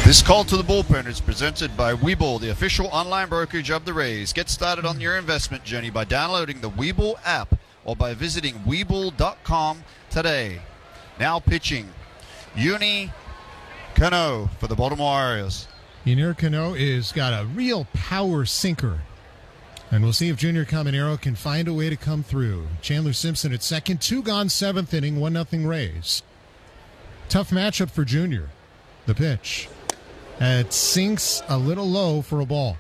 This call to the bullpen is presented by Webull, the official online brokerage of the Rays. Get started on your investment journey by downloading the Webull app or by visiting Webull.com today. Now pitching, Yuni Cano for the Baltimore Orioles. Yunier Cano is got a real power sinker. And we'll see if Junior Caminero can find a way to come through. Chandler Simpson at second, 2 gone, 7th inning, 1-0 Rays. Tough matchup for Junior. The pitch. It sinks a little low for a ball.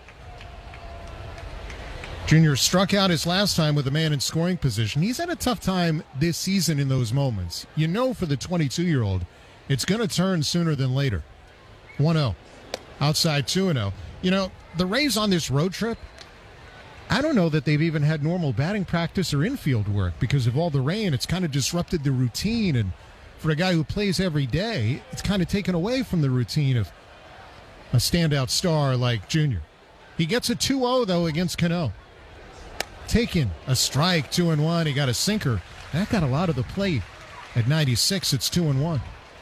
Junior struck out his last time with a man in scoring position. He's had a tough time this season in those moments. You know, for the 22-year-old, it's going to turn sooner than later. 1-0. Outside 2-0. You know, the Rays on this road trip, I don't know that they've even had normal batting practice or infield work because of all the rain. It's kind of disrupted the routine, and for a guy who plays every day, it's kind of taken away from the routine of a standout star like Junior. He gets a 2-0, though, against Cano. Taking a strike, 2-1. He got a sinker. That got a lot of the plate. At 96, it's 2-1.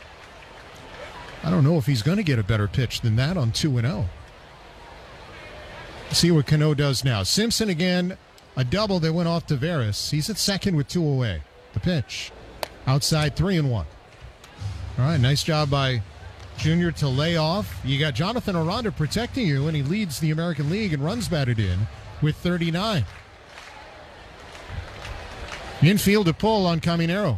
I don't know if he's going to get a better pitch than that on 2-0. See what Cano does now. Simpson again, a double that went off to Veras. He's at second with 2 away. The pitch. Outside 3-1. All right, nice job by Junior to lay off. You got Jonathan Aranda protecting you, and he leads the American League in runs batted in with 39. Infield to pull on Caminero.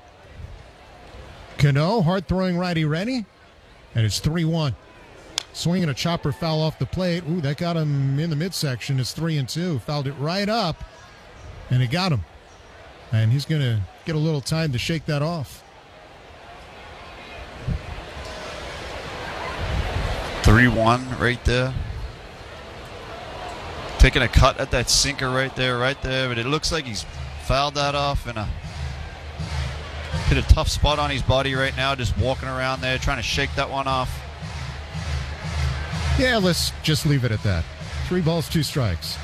Cano, hard-throwing righty ready, and it's 3-1. Swinging a chopper foul off the plate. Ooh, that got him in the midsection. It's 3-2. Fouled it right up, and it got him. And he's going to get a little time to shake that off. 3-1 right there. Taking a cut at that sinker right there. But it looks like he's fouled that off and hit a tough spot on his body right now, just walking around there trying to shake that one off. Yeah, let's just leave it at that. 3 balls, 2 strikes.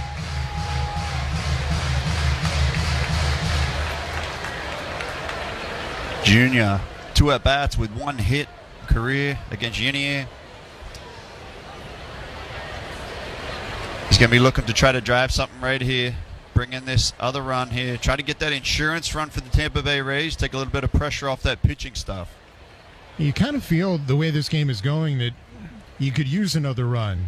Junior, 2 at-bats with 1 hit career against Yunier. He's going to be looking to try to drive something right here. Bring in this other run here. Try to get that insurance run for the Tampa Bay Rays. Take a little bit of pressure off that pitching stuff. You kind of feel the way this game is going that you could use another run.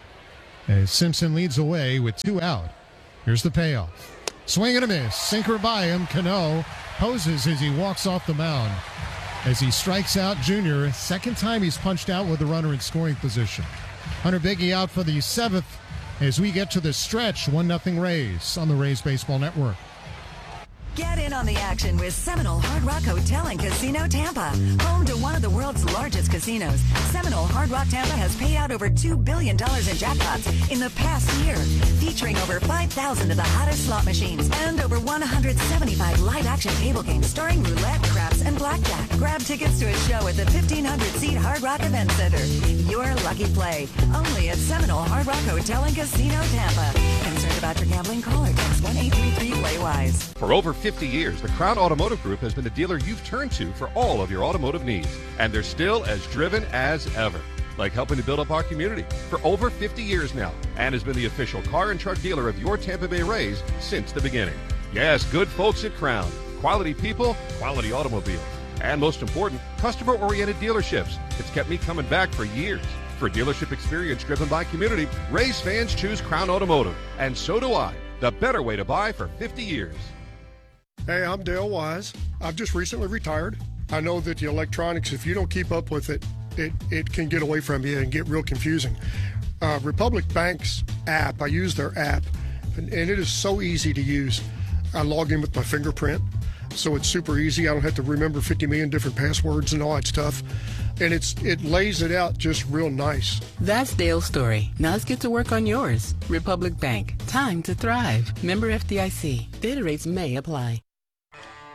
As Simpson leads away with 2 out. Here's the payoff. Swing and a miss. Sinker by him. Cano poses as he walks off the mound. As he strikes out Junior. Second time he's punched out with a runner in scoring position. Hunter Biggie out for the 7th as we get to the stretch. 1-0 Rays on the Rays Baseball Network. Get in on the action with Seminole Hard Rock Hotel and Casino Tampa. Home to one of the world's largest casinos, Seminole Hard Rock Tampa has paid out over $2 billion in jackpots in the past year, featuring over 5,000 of the hottest slot machines and over 175 live-action table games starring roulette, craps, and blackjack. Grab tickets to a show at the 1,500-seat Hard Rock Event Center. Your lucky play, only at Seminole Hard Rock Hotel and Casino Tampa. Concerned about your gambling? Call or text 1-833-PLAY-WISE. For over 50 years, the Crown Automotive Group has been the dealer you've turned to for all of your automotive needs. And they're still as driven as ever, like helping to build up our community for over 50 years now, and has been the official car and truck dealer of your Tampa Bay Rays since the beginning. Yes, good folks at Crown. Quality people, quality automobiles. And most important, customer-oriented dealerships. It's kept me coming back for years. For dealership experience driven by community, Rays fans choose Crown Automotive. And so do I. The better way to buy for 50 years. Hey, I'm Dale Wise. I've just recently retired. I know that the electronics, if you don't keep up with it, it can get away from you and get real confusing. Republic Bank's app, I use their app, and it is so easy to use. I log in with my fingerprint, so it's super easy. I don't have to remember 50 million different passwords and all that stuff. And it lays it out just real nice. That's Dale's story. Now let's get to work on yours. Republic Bank. Time to thrive. Member FDIC. Data rates may apply.